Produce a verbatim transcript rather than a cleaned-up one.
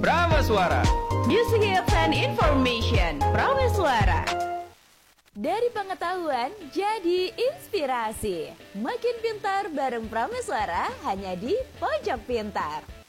Prameswara. Music Hits and Information. Prameswara. Dari pengetahuan jadi inspirasi. Makin pintar bareng Prameswara hanya di Pojok Pintar.